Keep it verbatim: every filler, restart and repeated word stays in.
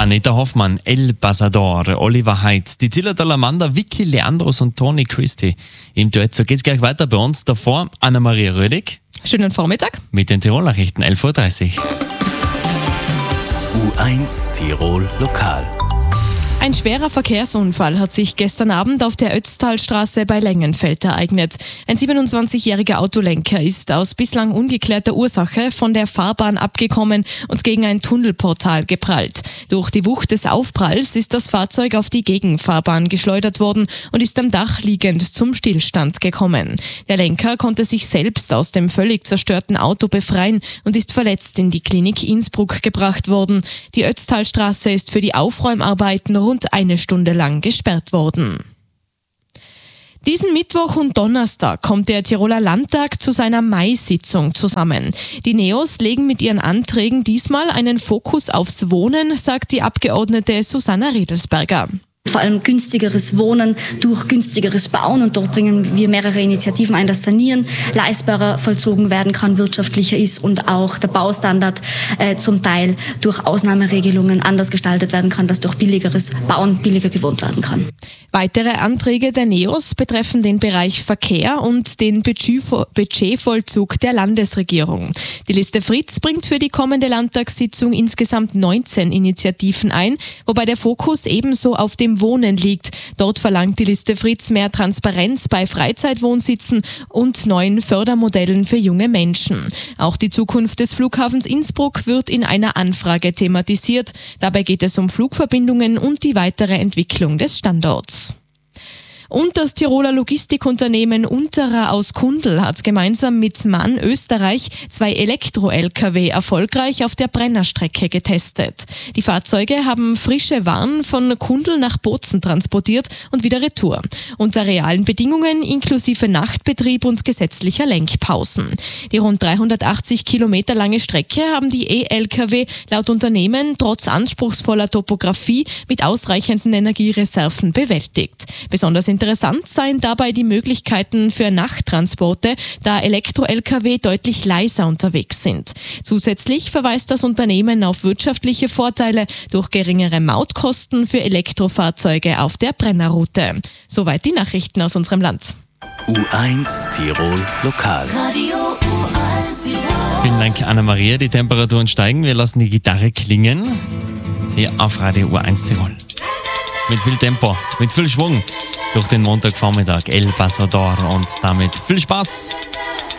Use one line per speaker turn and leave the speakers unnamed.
Anita Hoffmann, El Pasador, Oliver Heidt, die Zillertaler Amanda, Vicky Leandros und Toni Christie im Duett. So geht's gleich weiter bei uns. Davor Anna-Maria Rödig.
Schönen Vormittag.
Mit den Tirol-Nachrichten elf Uhr dreißig.
U eins Tirol Lokal.
Ein schwerer Verkehrsunfall hat sich gestern Abend auf der Ötztalstraße bei Lengenfeld ereignet. Ein siebenundzwanzigjähriger Autolenker ist aus bislang ungeklärter Ursache von der Fahrbahn abgekommen und gegen ein Tunnelportal geprallt. Durch die Wucht des Aufpralls ist das Fahrzeug auf die Gegenfahrbahn geschleudert worden und ist am Dach liegend zum Stillstand gekommen. Der Lenker konnte sich selbst aus dem völlig zerstörten Auto befreien und ist verletzt in die Klinik Innsbruck gebracht worden. Die Ötztalstraße ist für die Aufräumarbeiten rund eine Stunde lang gesperrt worden. Diesen Mittwoch und Donnerstag kommt der Tiroler Landtag zu seiner Mai-Sitzung zusammen. Die Neos legen mit ihren Anträgen diesmal einen Fokus aufs Wohnen, sagt die Abgeordnete Susanna Riedelsberger.
Vor allem günstigeres Wohnen durch günstigeres Bauen, und dort bringen wir mehrere Initiativen ein, dass Sanieren leistbarer vollzogen werden kann, wirtschaftlicher ist und auch der Baustandard äh, zum Teil durch Ausnahmeregelungen anders gestaltet werden kann, dass durch billigeres Bauen billiger gewohnt werden kann.
Weitere Anträge der Neos betreffen den Bereich Verkehr und den Budgetvollzug der Landesregierung. Die Liste Fritz bringt für die kommende Landtagssitzung insgesamt neunzehn Initiativen ein, wobei der Fokus ebenso auf dem Wohnen liegt. Dort verlangt die Liste Fritz mehr Transparenz bei Freizeitwohnsitzen und neuen Fördermodellen für junge Menschen. Auch die Zukunft des Flughafens Innsbruck wird in einer Anfrage thematisiert. Dabei geht es um Flugverbindungen und die weitere Entwicklung des Standorts. Und das Tiroler Logistikunternehmen Unterer aus Kundl hat gemeinsam mit MAN Österreich zwei Elektro-L K W erfolgreich auf der Brennerstrecke getestet. Die Fahrzeuge haben frische Waren von Kundl nach Bozen transportiert und wieder retour. Unter realen Bedingungen inklusive Nachtbetrieb und gesetzlicher Lenkpausen. Die rund dreihundertachtzig Kilometer lange Strecke haben die E-L K W laut Unternehmen trotz anspruchsvoller Topografie mit ausreichenden Energiereserven bewältigt. Besonders Interessant seien dabei die Möglichkeiten für Nachttransporte, da Elektro-L K W deutlich leiser unterwegs sind. Zusätzlich verweist das Unternehmen auf wirtschaftliche Vorteile durch geringere Mautkosten für Elektrofahrzeuge auf der Brennerroute. Soweit die Nachrichten aus unserem Land.
U eins Tirol Lokal.
Radio U eins Tirol.
Vielen Dank, Anna-Maria. Die Temperaturen steigen. Wir lassen die Gitarre klingen. Hier auf Radio U eins Tirol. Mit viel Tempo, mit viel Schwung durch den Montagvormittag. El Pasador und damit viel Spaß.